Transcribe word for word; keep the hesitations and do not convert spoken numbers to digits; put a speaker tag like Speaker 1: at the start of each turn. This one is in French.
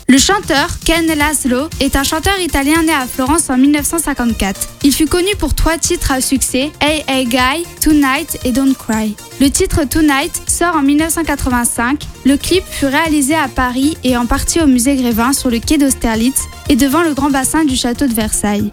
Speaker 1: Le chanteur Ken Laszlo est un chanteur italien né à Florence en mille neuf cent cinquante-quatre. Il fut connu pour trois titres à succès, Hey Hey Guy, Tonight et Don't Cry. Le titre Tonight sort en mille neuf cent quatre-vingt-cinq. Le clip fut réalisé à Paris et en partie au musée Grévin sur le quai d'Austerlitz et devant le grand bassin du château de Versailles.